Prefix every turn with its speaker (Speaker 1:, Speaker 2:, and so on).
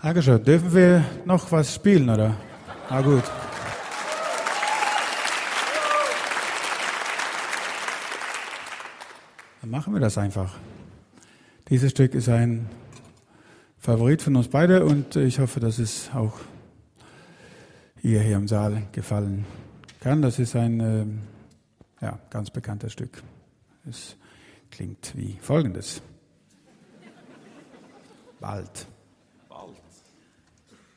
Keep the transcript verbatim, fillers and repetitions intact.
Speaker 1: Dankeschön. Dürfen wir noch was spielen, oder? Na gut. Dann machen wir das einfach. Dieses Stück ist ein Favorit von uns beide und ich hoffe, dass es auch ihr hier im Saal gefallen kann. Das ist ein äh, ja, ganz bekanntes Stück. Es klingt wie folgendes. Bald.